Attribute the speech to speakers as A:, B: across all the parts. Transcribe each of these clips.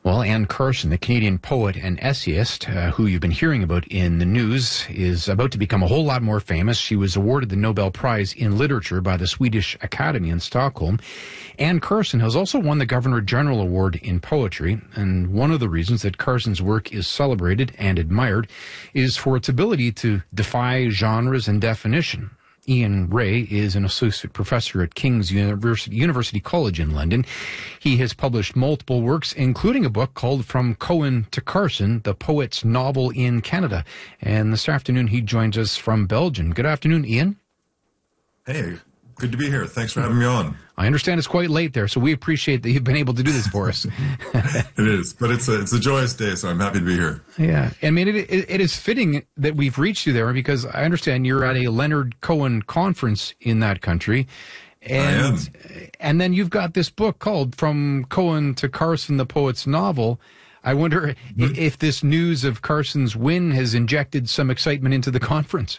A: Well, Anne Carson, the Canadian poet and essayist, who you've been hearing about in the news, is about to become a whole lot more famous. She was awarded the Nobel Prize in Literature by the Swedish Academy in Stockholm. Anne Carson has also won the Governor General Award in Poetry, and one of the reasons that Carson's work is celebrated and admired is for its ability to defy genres and definition. Ian Ray is an associate professor at King's University College in London. He has published multiple works, including a book called From Cohen to Carson, the Poet's Novel in Canada. And this afternoon he joins us from Belgium. Good afternoon, Ian.
B: Hey, good to be here. Thanks for having me on.
A: I understand it's quite late there, so we appreciate that you've been able to do this for us.
B: It is, but it's a joyous day, so I'm happy to be here.
A: Yeah, I mean, it is fitting that we've reached you there because I understand you're at a Leonard Cohen conference in that country. And,
B: I am.
A: And then you've got this book called From Cohen to Carson, the Poet's Novel. I wonder if this news of Carson's win has injected some excitement into the conference.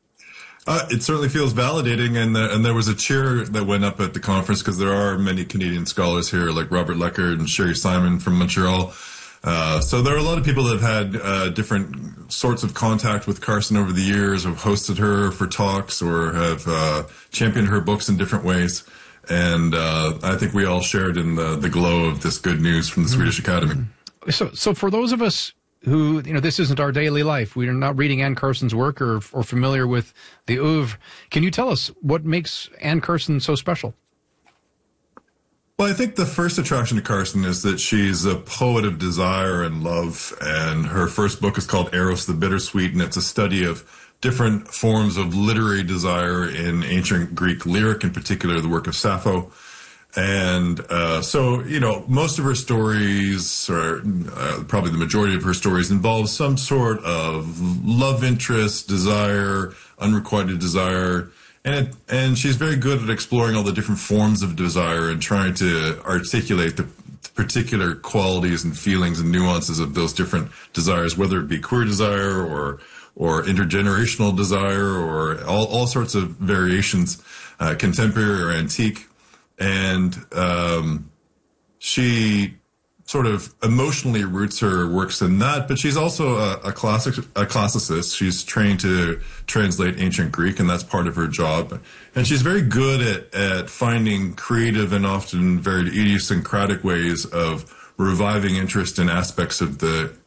B: It certainly feels validating, and there was a cheer that went up at the conference because there are many Canadian scholars here, like Robert Leckert and Sherry Simon from Montreal. So there are a lot of people that have had different sorts of contact with Carson over the years, have hosted her for talks, or have championed her books in different ways. And I think we all shared in the glow of this good news from the Swedish Academy.
A: So for those of us who, this isn't our daily life, we're not reading Anne Carson's work or familiar with the oeuvre, can you tell us what makes Anne Carson so special?
B: Well, I think the first attraction to Carson is that she's a poet of desire and love, and her first book is called Eros the Bittersweet, and it's a study of different forms of literary desire in ancient Greek lyric, in particular the work of Sappho. And so, most of her stories, or probably the majority of her stories, involve some sort of love interest, desire, unrequited desire. And she's very good at exploring all the different forms of desire and trying to articulate the particular qualities and feelings and nuances of those different desires, whether it be queer desire or intergenerational desire or all sorts of variations, contemporary or antique. And she sort of emotionally roots her works in that, but she's also a classicist. She's trained to translate ancient Greek, and that's part of her job. And she's very good at finding creative and often very idiosyncratic ways of reviving interest in aspects of the